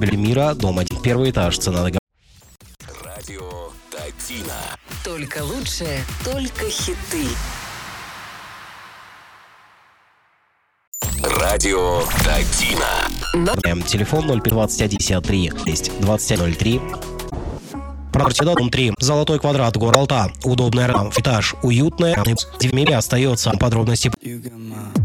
мебель мира, дом 1, первый этаж, цена договора. Радио Татина. Только лучшее, только хиты. Радио Татина. Телефон 052153 2103. Квартира, дом 3. Золотой квадрат, город Алта. Удобная этаж, уютная. В мире остается подробности.